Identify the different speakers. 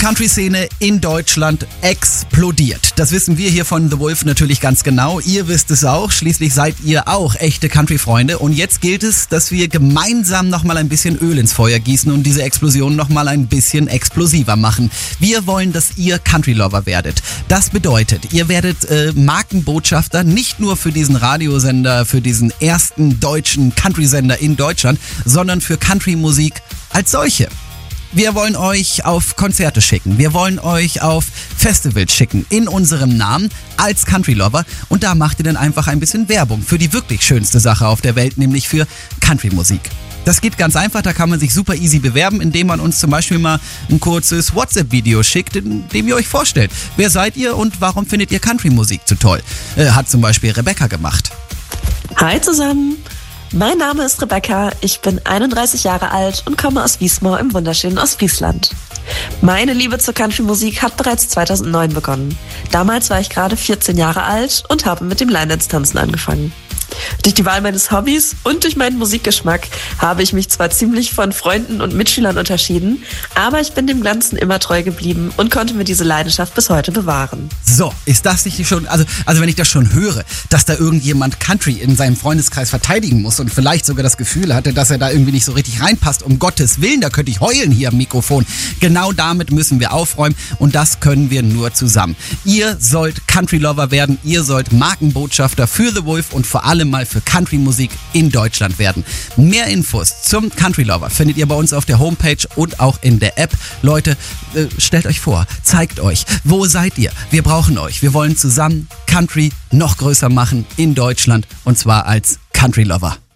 Speaker 1: Country-Szene in Deutschland explodiert. Das wissen wir hier von The Wolf natürlich ganz genau. Ihr wisst es auch. Schließlich seid ihr auch echte Country-Freunde. Und jetzt gilt es, dass wir gemeinsam nochmal ein bisschen Öl ins Feuer gießen und diese Explosion nochmal ein bisschen explosiver machen. Wir wollen, dass ihr Country-Lover werdet. Das bedeutet, ihr werdet Markenbotschafter nicht nur für diesen Radiosender, für diesen ersten deutschen Country-Sender in Deutschland, sondern für Country-Musik als solche. Wir wollen euch auf Konzerte schicken. Wir wollen euch auf Festivals schicken in unserem Namen als Country Lover. Und da macht ihr dann einfach ein bisschen Werbung für die wirklich schönste Sache auf der Welt, nämlich für Country-Musik. Das geht ganz einfach, da kann man sich super easy bewerben, indem man uns zum Beispiel mal ein kurzes WhatsApp-Video schickt, in dem ihr euch vorstellt. Wer seid ihr und warum findet ihr Country-Musik so toll? Hat zum Beispiel Rebecca gemacht.
Speaker 2: Hi zusammen! Mein Name ist Rebecca, ich bin 31 Jahre alt und komme aus Wiesmoor im wunderschönen Ostfriesland. Meine Liebe zur Country-Musik hat bereits 2009 begonnen. Damals war ich gerade 14 Jahre alt und habe mit dem Line-Dance-Tanzen angefangen. Durch die Wahl meines Hobbys und durch meinen Musikgeschmack habe ich mich zwar ziemlich von Freunden und Mitschülern unterschieden, aber ich bin dem Ganzen immer treu geblieben und konnte mir diese Leidenschaft bis heute bewahren.
Speaker 1: So, ist das nicht schon, also wenn ich das schon höre, dass da irgendjemand Country in seinem Freundeskreis verteidigen muss und vielleicht sogar das Gefühl hatte, dass er da irgendwie nicht so richtig reinpasst, um Gottes Willen, da könnte ich heulen hier am Mikrofon. Genau damit müssen wir aufräumen und das können wir nur zusammen. Ihr sollt Country-Lover werden, ihr sollt Markenbotschafter für The Wolf und vor allem mal für Country-Musik in Deutschland werden. Mehr Infos zum Country Lover findet ihr bei uns auf der Homepage und auch in der App. Leute, stellt euch vor, zeigt euch, wo seid ihr? Wir brauchen euch. Wir wollen zusammen Country noch größer machen in Deutschland und zwar als Country Lover.